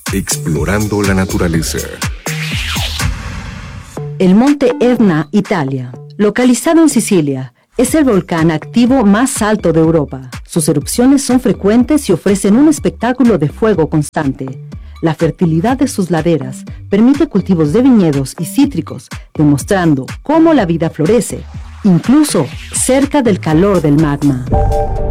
Explorando la naturaleza. El monte Etna, Italia, localizado en Sicilia, es el volcán activo más alto de Europa. Sus erupciones son frecuentes y ofrecen un espectáculo de fuego constante. La fertilidad de sus laderas permite cultivos de viñedos y cítricos, demostrando cómo la vida florece, incluso cerca del calor del magma.